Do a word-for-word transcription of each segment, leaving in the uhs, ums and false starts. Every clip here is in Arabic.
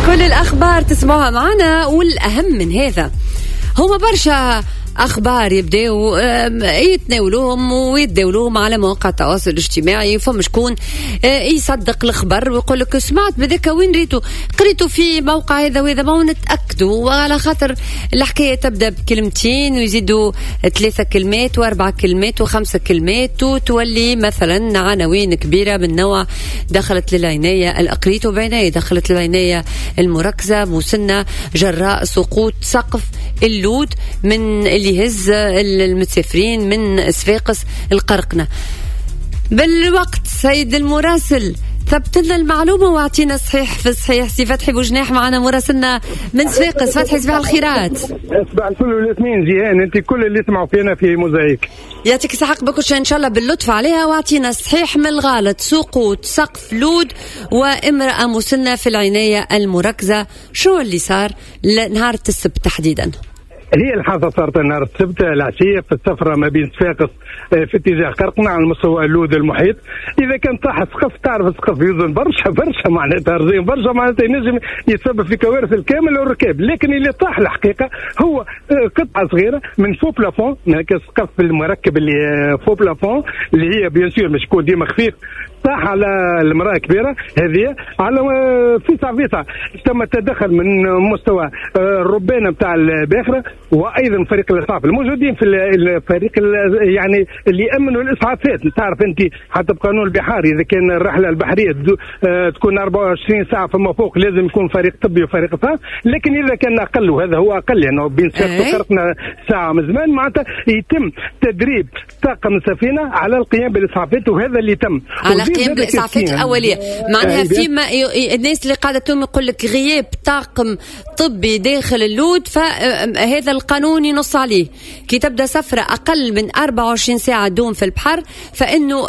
كل الأخبار تسمعوها معنا، والأهم من هذا هما برشا أخبار يبدأوا يتناولوهم ويتداولوهم على مواقع التواصل الاجتماعي. فما شكون يصدق الخبر ويقول لك سمعت بذاك وين ريتو قريتو في موقع هذا وهذا، ما نتأكدوا، وعلى خاطر الحكاية تبدأ بكلمتين ويزيدوا ثلاثة كلمات وأربع كلمات وخمسة كلمات وتولي مثلا عناوين كبيرة من نوع دخلت للعناية، قريتو بعناية دخلت للعناية المركزة مسنة جراء سقوط سقف اللود من اللي يهز المسافرين من صفاقس القرقنة. بالوقت سيد المراسل ثبت لنا المعلومة واعطينا صحيح في الصحيح. سي فتحي بوجناح معنا مراسلنا من صفاقس. فتحي صباح الخيرات. صباح الفل والاثنين جيهان، انت كل اللي سمعوا فينا في موزايك يعطيك الصحة بكل ان شاء الله باللطف عليها، واعطينا صحيح من الغلط. سقوط سقف لود وامرأة مسنة في العناية المركزة، شو اللي صار نهار السبت تحديدا؟ هي الحادثة صارت نهار السبت العشية في السفرة ما بين صفاقس في اتجاه قرقنة على مستوى اللود المحيط. إذا كان طاح السقف، تعرف السقف يوزن برشا برشا معناتها رزين برشا، معناتها ينجم يتسبب في كوارث الكامل والركاب. لكن اللي طاح الحقيقة هو قطعة صغيرة من فو بلافون، السقف المركب اللي فو بلافون اللي هي بيان سور مش يكون ديما خفيف، طاح على المرأة كبيرة هذه على فيسع فيسع. تم التدخل من مستوى الربانة بتاع الباخرة وأيضا فريق الإسعاف الموجودين في الفريق يعني اللي يأمنوا الإسعافات. تعرف أنت حتى بقانون البحار إذا كان الرحلة البحرية تكون أربعة وعشرين ساعة فما فوق لازم يكون فريق طبي وفريق إسعاف. لكن إذا كان أقل، وهذا هو أقل لأنه يعني بين ساعة وفرقنا ساعة من زمان، معناتها يتم تدريب طاقم السفينة على القيام بالإسعافات، وهذا اللي تم على القيام بالإسعافات الأولية. معناها فيما الناس اللي قاعدة توم يقول لك غياب طاقم طبي داخل اللود، فهذا القانون ينص عليه. كي تبدأ سفرة أقل من أربعة وعشرين ساعة دوم في البحر، فإنه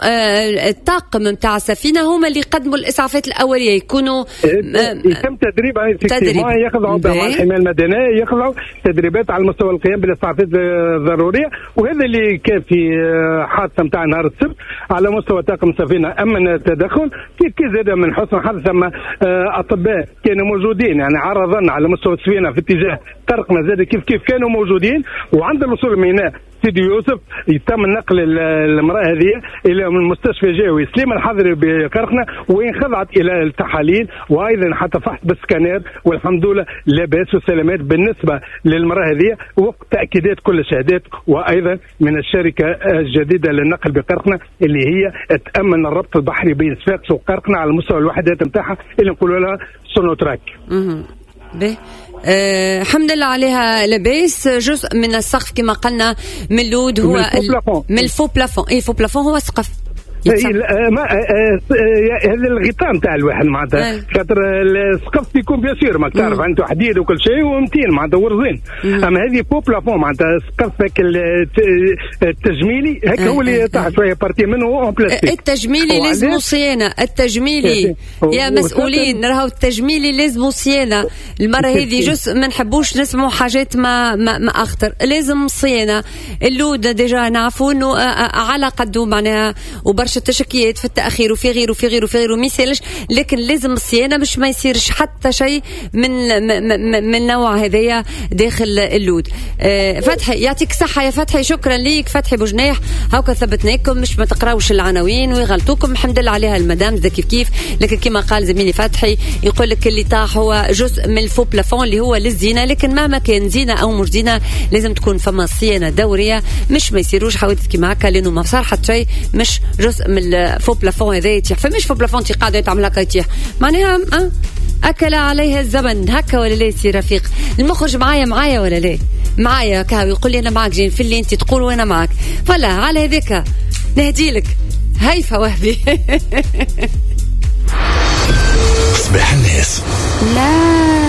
الطاقم متاع السفينة هم اللي يقدموا الإسعافات الأولية، يكونوا يتم تدريب ما يخضعوا مع الحماية المدنية، يخضعوا تدريبات على مستوى القيام بالإسعافات الضرورية. وهذا اللي كان في حادثة متاع نهار السبت على مستوى طاقم السفينة أمن التدخل. كيف كيف زاد من حسن حظ ثم أطباء كانوا موجودين، يعني عرضنا على مستوى السفينة في اتجاه قرقنة زاد كيف كيف كانوا موجودين. وعند الوصول الميناء سيدي يوسف يتم نقل المرأة هذه إلى مستشفى جوي سليم الحضري بقرقنة، وين خضعت إلى التحاليل وأيضا حتى فحص بالسكانير، والحمد لله لا بأس والسلامات بالنسبة للمرأة هذه وفق تأكيدات كل الشهادات، وأيضا من الشركة الجديدة للنقل بقرقنة اللي هي تأمن الربط البحري بين صفاقس وقرقنة على مستوى الوحدات نتاعها اللي نقولوا لها سونوتراك. به أه الحمد لله عليها لباس. جزء من السقف كما قلنا من لود هو من الفو بلافون. اي فو بلافون هو سقف هذا الغطاء نتاع الواحد معناتها خاطر السقف يكون بيان سور ما تعرف عنده حديد وكل شيء ومتين معناتها ورزين. اما هذه فو بلافون معناتها السقف التجميلي هكا هو اللي طاح شويه بارتي منه اون بلاستيك. التجميلي لازم صيانه، التجميلي يا مسؤولين راهو التجميلي لازم صيانه. المره هذه جزء ما نحبوش نسمعوا حاجات ما ما, ما اخطر، لازم صيانه. اللود ديجا نعرفوا انه على قدو معناها وبرشا التشكيات في التأخير وفي غيره وفي غيره وفي غيره ما يسالش، لكن لازم الصيانة مش ما يصيرش حتى شيء من من النوع هذايا داخل اللود. أه فتحي يعطيك صحة يا فتحي، شكرا ليك فتحي بوجناح. هاكا ثبتناكم مش ما تقراوش العناوين ويغلطوكم، الحمد لله عليها المدام ذا كيف كيف. لكن كما قال زميلي فتحي يقول لك اللي طاح هو جزء من الفو بلافون اللي هو للزينة، لكن مهما كان زينة أو مش زينة لازم تكون فما صيانة دورية، مش ما يصيروش حوادث كيما هكا لأنه ما صار حتى شيء مش جزء من الفو بلافون هذا يتيح. فمش فو بلافون تي قاعدة تعمل هكا يتيح معناها أه؟ أكل عليها الزمن هكا ولا لا؟ سي رفيق المخرج معايا معايا ولا لا؟ معايا كاو يقول لي أنا معك جين في اللي أنت تقول وأنا معك، فلا على هذيك نهديلك هيفا وهبي. صباح الناس. لا